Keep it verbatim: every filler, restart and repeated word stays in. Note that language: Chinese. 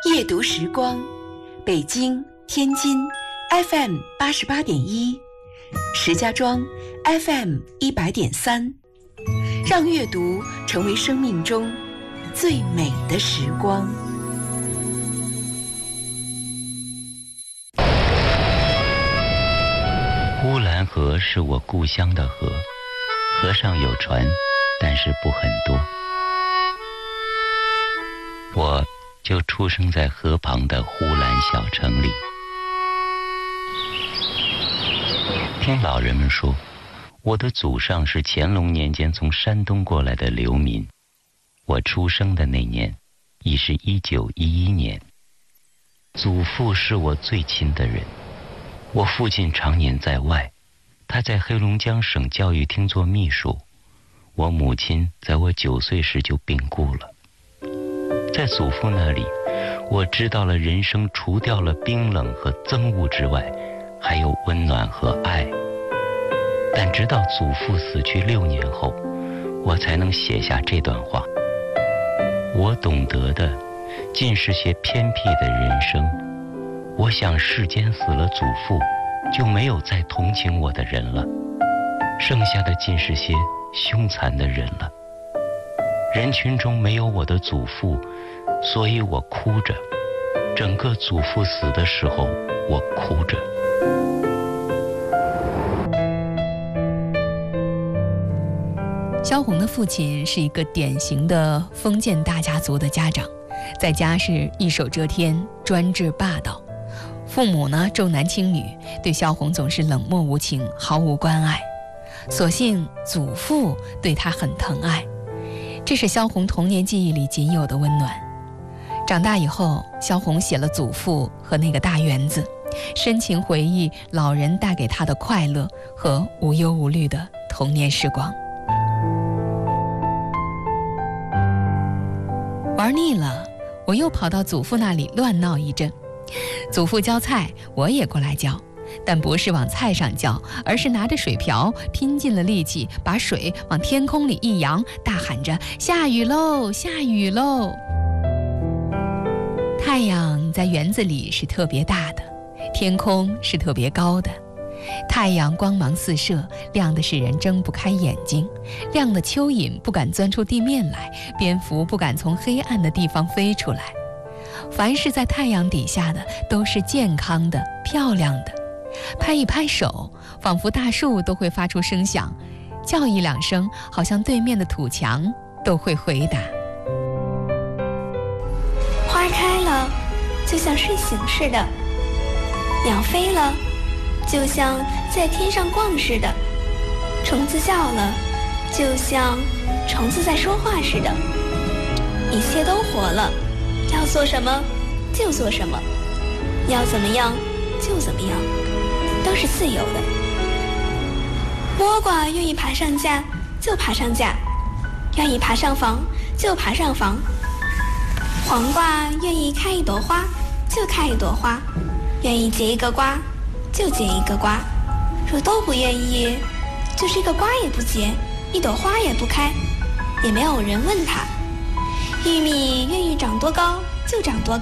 夜读时光，北京、天津 F M 八十八点一，石家庄 F M 一百点三，让阅读成为生命中最美的时光。 乌兰河是我故乡的河，河上有船，但是不很多。我就出生在河旁的呼兰小城里。听老人们说，我的祖上是乾隆年间从山东过来的流民。我出生的那年已是一九一一年。祖父是我最亲的人，我父亲常年在外，他在黑龙江省教育厅做秘书。我母亲在我九岁时就病故了。在祖父那里，我知道了人生除掉了冰冷和憎恶之外，还有温暖和爱。但直到祖父死去六年后，我才能写下这段话。我懂得的尽是些偏僻的人生。我想世间死了祖父，就没有再同情我的人了，剩下的尽是些凶残的人了。人群中没有我的祖父，所以我哭着。整个祖父死的时候，我哭着。 萧红的父亲是一个典型的封建大家族的家长，在家是一手遮天，专制霸道。父母呢重男轻女，对萧红总是冷漠无情，毫无关爱。所幸祖父对她很疼爱，这是萧红童年记忆里仅有的温暖。长大以后，萧红写了祖父和那个大园子，深情回忆老人带给她的快乐和无忧无虑的童年时光。玩腻了，我又跑到祖父那里乱闹一阵。祖父浇菜，我也过来浇，但不是往菜上浇，而是拿着水瓢，拼尽了力气，把水往天空里一扬，大喊着下雨喽，下雨喽。太阳在园子里是特别大的，天空是特别高的。太阳光芒四射，亮得使人睁不开眼睛，亮的蚯蚓不敢钻出地面来，蝙蝠不敢从黑暗的地方飞出来。凡是在太阳底下的都是健康的、漂亮的。拍一拍手，仿佛大树都会发出声响，叫一两声，好像对面的土墙都会回答。 花开了，就像睡醒似的；鸟飞了，就像在天上逛似的；虫子叫了，就像虫子在说话似的。一切都活了，要做什么就做什么，要怎么样就怎么样，都是自由的。倭瓜愿意爬上架就爬上架，愿意爬上房就爬上房。黄瓜愿意开一朵花就开一朵花，愿意结一个瓜就结一个瓜。若都不愿意，就是一个瓜也不结，一朵花也不开，也没有人问他。玉米愿意长多高就长多高。